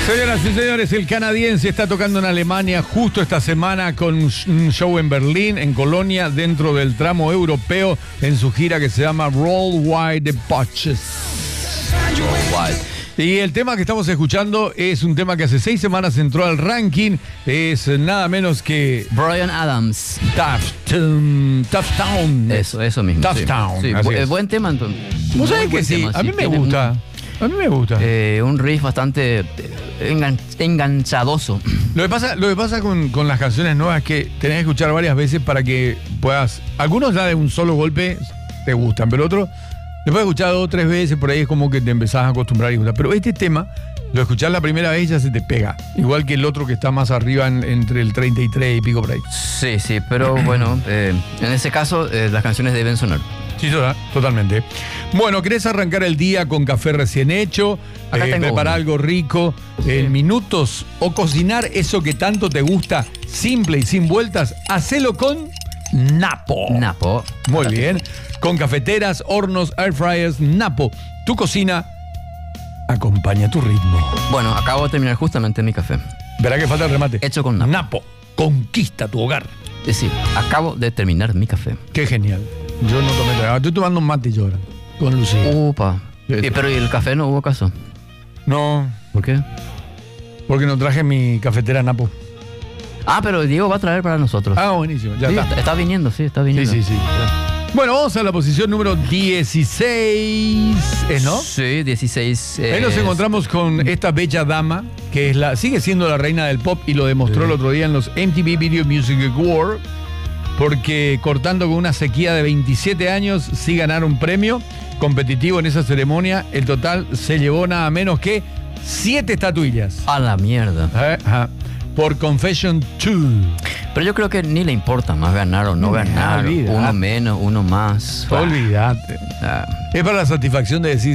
Señoras y señores, el canadiense está tocando en Alemania justo esta semana con un show en Berlín, en Colonia, dentro del tramo europeo, en su gira que se llama Worldwide Debauches. Y el tema que estamos escuchando es un tema que hace 6 semanas entró al ranking. Es nada menos que Bryan Adams. Tough Town. Eso mismo. Tough sí. Town. Sí, así es. buen tema entonces. ¿Vos sabés Muy que buen sí? tema, A mí me tiene gusta. A mí me gusta. Un riff bastante enganchadoso. Lo que pasa con las canciones nuevas es que tenés que escuchar varias veces para que puedas. Algunos ya de un solo golpe te gustan, pero otros, después de escuchar 2 o 3 veces, por ahí es como que te empezás a acostumbrar y gustar. Pero este tema, lo escuchás la primera vez y ya se te pega. Igual que el otro que está más arriba entre el 33 y pico por ahí. Sí, pero bueno, en ese caso las canciones deben sonar. Sí, totalmente. Bueno, ¿querés arrancar el día con café recién hecho? Acá tengo Preparar uno. algo rico en minutos o cocinar eso que tanto te gusta, simple y sin vueltas? Hacelo con Napo. Napo. Muy bien. Con cafeteras, hornos, air fryers, Napo. Tu cocina acompaña tu ritmo. Bueno, acabo de terminar justamente mi café. Verá que falta el remate. Hecho con Napo. Napo. Conquista tu hogar. Es decir, acabo de terminar mi café. Qué genial. Yo no tomé trago. Estoy tomando un mate yo ahora. Con Lucía. Upa. Sí. Pero ¿y el café no hubo caso? No, ¿Por qué? porque no traje mi cafetera Napo. Ah, pero Diego va a traer para nosotros. Ah, buenísimo. Ya Sí, está. está viniendo, sí, está Sí, viniendo. sí. Bueno, vamos a la posición número 16. ¿No? Sí, 16. Ahí nos encontramos con esta bella dama, que es sigue siendo la reina del pop y lo demostró el otro día en los MTV Video Music Awards, porque cortando con una sequía de 27 años, sí ganar un premio competitivo en esa ceremonia. El total se llevó nada menos que 7 estatuillas. A la mierda. Ajá. Por Confession 2. Pero yo creo que ni le importa más ganar o no ganar. olvidate. Uno menos, uno más. Olvídate. Ah. Es para la satisfacción de decir,